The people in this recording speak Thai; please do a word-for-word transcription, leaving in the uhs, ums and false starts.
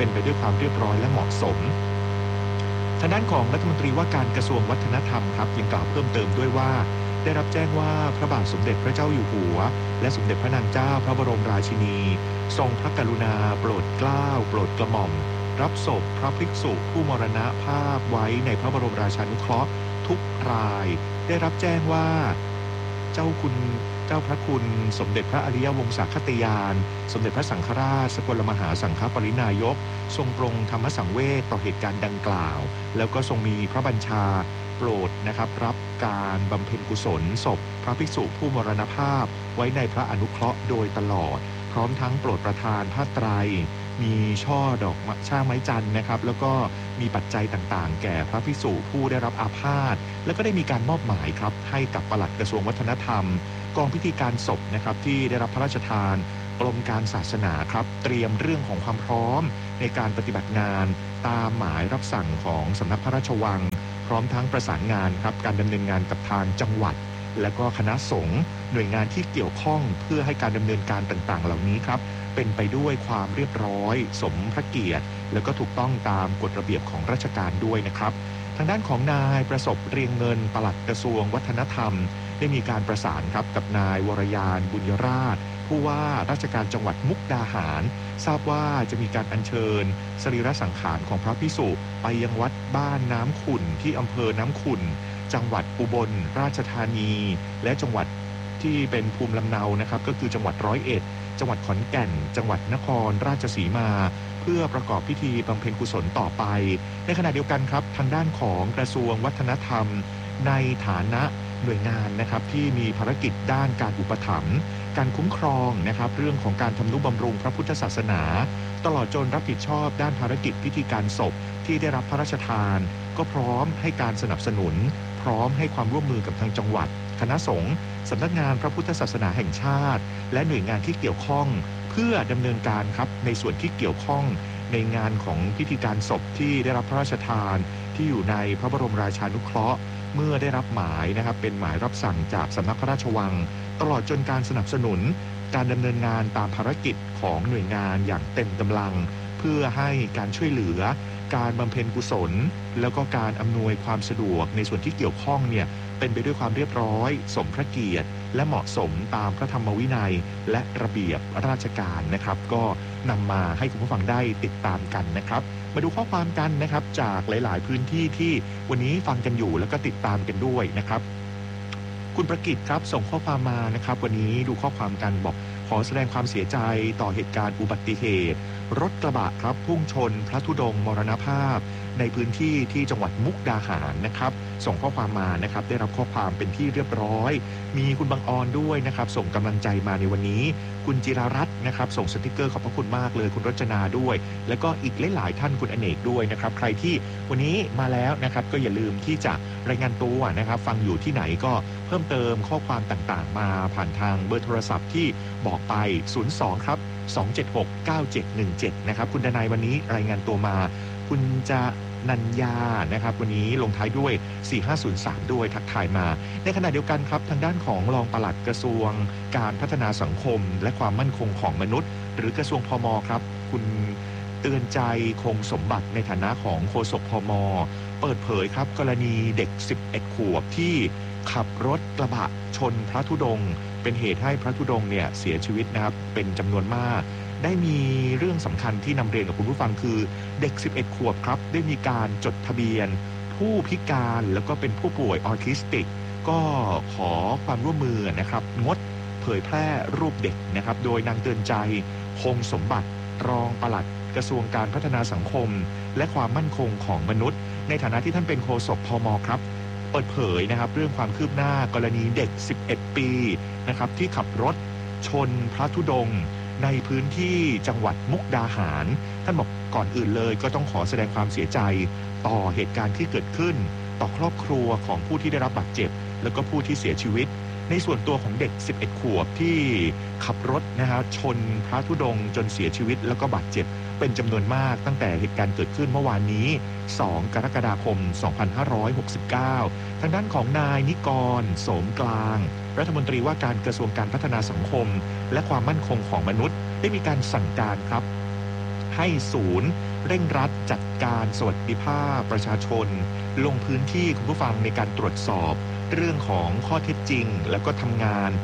เป็นไปด้วยความเรียบร้อยและเหมาะสมทางด้านของรัฐมนตรีว่าการกระทรวงวัฒนธรรมครับยังกล่าวเพิ่มเติมด้วยว่าได้รับแจ้งว่าพระบาทสมเด็จพระเจ้าอยู่หัวและสมเด็จพระนางเจ้าพระบรมราชินีทรงพระกรุณาโปรดเกล้าโปรดกระหม่อมรับศพพระภิกษุผู้มรณภาพไว้ในพระบรมราชานุเคราะห์ทุกรายได้รับแจ้งว่าเจ้าคุณเจ้าพระคุณสมเด็จพระอริยวงศาคติยานสมเด็จพระสังฆราชสกลมหาสังฆปรินายกทรงปรงธรรมสังเวชต่อเหตุการณ์ดังกล่าวแล้วก็ทรงมีพระบัญชาโปรดนะครับรับการบำเพ็ญกุศลศพพระภิกษุผู้มรณภาพไว้ในพระอนุเคราะห์โดยตลอดพร้อมทั้งโปรดประทานผ้าไตรมีช่อดอกช่าไม้จันทร์นะครับแล้วก็มีปัจจัยต่างๆแก่พระภิกษุผู้ได้รับอาพาธแล้วก็ได้มีการมอบหมายครับให้กับปลัดกระทรวงวัฒนธรรมกองพิธีการศพนะครับที่ได้รับพระราชทานกรมการศาสนาครับเตรียมเรื่องของความพร้อมในการปฏิบัติงานตามหมายรับสั่งของสำนักพระราชวังพร้อมทั้งประสานงานครับการดำเนินงานกับทางจังหวัดและก็คณะสงฆ์หน่วยงานที่เกี่ยวข้องเพื่อให้การดำเนินการต่างๆเหล่านี้ครับเป็นไปด้วยความเรียบร้อยสมพระเกียรติแล้วก็ถูกต้องตามกฎระเบียบของราชการด้วยนะครับทางด้านของนายประสบเรียงเงินปลัดกระทรวงวัฒนธรรมได้มีการประสานครับกับนายวรยานบุญยราชผู้ว่าราชการจังหวัดมุกดาหารทราบว่าจะมีการอัญเชิญสรีระสังขารของพระภิกษุไปยังวัดบ้านน้ำขุ่นที่อำเภอน้ำขุ่นจังหวัดอุบลราชธานีและจังหวัดที่เป็นภูมิลำเนานะครับก็คือจังหวัดร้อยเอ็ดจังหวัดขอนแก่นจังหวัดนครราชสีมาเพื่อประกอบพิธีบำเพ็ญกุศลต่อไปในขณะเดียวกันครับทางด้านของกระทรวงวัฒนธรรมในฐานะหน่วยงานนะครับที่มีภารกิจด้านการอุปถัมภ์การคุ้มครองนะครับเรื่องของการทำนุบำรุงพระพุทธศาสนาตลอดจนรับผิดชอบด้านภารกิจพิธีการศพที่ได้รับพระราชทานก็พร้อมให้การสนับสนุนพร้อมให้ความร่วมมือกับทางจังหวัดคณะสงฆ์สำนักงานพระพุทธศาสนาแห่งชาติและหน่วยงานที่เกี่ยวข้องเพื่อดำเนินการครับในส่วนที่เกี่ยวข้องในงานของพิธีการศพที่ได้รับพระราชทานที่อยู่ในพระบรมราชานุเคราะห์เมื่อได้รับหมายนะครับเป็นหมายรับสั่งจากสำนักพระราชวังตลอดจนการสนับสนุนการดำเนินงานตามภารกิจของหน่วยงานอย่างเต็มกำลังเพื่อให้การช่วยเหลือการบำเพ็ญกุศลแล้วก็การอำนวยความสะดวกในส่วนที่เกี่ยวข้องเนี่ยเป็นไปด้วยความเรียบร้อยสมพระเกียรติและเหมาะสมตามพระธรรมวินัยและระเบียบราชการนะครับก็นำมาให้คุณผู้ฟังได้ติดตามกันนะครับมาดูข้อความกันนะครับจากหลายๆพื้นที่ที่วันนี้ฟังกันอยู่แล้วก็ติดตามกันด้วยนะครับคุณประกิตครับส่งข้อความมานะครับวันนี้ดูข้อความกันบอกขอแสดงความเสียใจต่อเหตุการณ์อุบัติเหตุรถกระบะครับพุ่งชนพระธุดงค์มรณภาพในพื้นที่ที่จังหวัดมุกดาหารนะครับส่งข้อความมานะครับได้รับข้อความเป็นที่เรียบร้อยมีคุณบางออนด้วยนะครับส่งกำลังใจมาในวันนี้คุณจิรารัตน์นะครับส่งสติกเกอร์ขอบพระคุณมากเลยคุณรจนาด้วยแล้วก็อีกหลายๆท่านคุณอเนกด้วยนะครับใครที่วันนี้มาแล้วนะครับก็อย่าลืมที่จะรายงานตัวนะครับฟังอยู่ที่ไหนก็เพิ่มเติมข้อความต่างๆมาผ่านทางเบอร์โทรศัพท์ที่บอกไปศูนย์ สอง ครับสอง เจ็ด หก เก้า เจ็ด หนึ่ง เจ็ดนะครับคุณดนายวันนี้รายงานตัวมาคุณจะนัญญานะครับวันนี้ลงท้ายด้วยสี่ห้าศูนย์สามด้วยทักทายมาในขณะเดียวกันครับทางด้านของรองปลัดกระทรวงการพัฒนาสังคมและความมั่นคงของมนุษย์หรือกระทรวงพมครับคุณเตือนใจคงสมบัติในฐานะของโฆษกพมเปิดเผยครับกรณีเด็กสิบเอ็ดขวบที่ขับรถกระบะชนพระธุดงค์เป็นเหตุให้พระธุดงค์เนี่ยเสียชีวิตนะครับเป็นจำนวนมากได้มีเรื่องสำคัญที่นำเรียนกับคุณผู้ฟังคือเด็กสิบเอ็ดขวบครับได้มีการจดทะเบียนผู้พิการแล้วก็เป็นผู้ป่วยออทิสติกก็ขอความร่วมมือนะครับงดเผยแพร่รูปเด็กนะครับโดยนางเตือนใจคงสมบัติรองปลัดกระทรวงการพัฒนาสังคมและความมั่นคงของมนุษย์ในฐานะที่ท่านเป็นโฆษกพมครับเปิดเผยนะครับเรื่องความคืบหน้ากรณีเด็กสิบเอ็ดปีนะครับที่ขับรถชนพระธุดงค์ในพื้นที่จังหวัดมุกดาหารท่านบอกก่อนอื่นเลยก็ต้องขอแสดงความเสียใจต่อเหตุการณ์ที่เกิดขึ้นต่อครอบครัวของผู้ที่ได้รับบาดเจ็บแล้วก็ผู้ที่เสียชีวิตในส่วนตัวของเด็กสิบเอ็ดขวบที่ขับรถนะฮะชนพระธุดงค์จนเสียชีวิตแล้วก็บาดเจ็บเป็นจำนวนมากตั้งแต่เหตุการณ์เกิดขึ้นเมื่อวานนี้สองกรกฎาคมสองพันห้าร้อยหกสิบเก้าทางด้านของนายนิกรโสมกลางรัฐมนตรีว่าการกระทรวงการพัฒนาสังคมและความมั่นคงของมนุษย์ได้มีการสั่งการครับให้ศูนย์เร่งรัดจัดการสวัสดิภาพประชาชนลงพื้นที่คุณผู้ฟังในการตรวจสอบเรื่องของข้อเท็จจริงแล้วก็ทำงาน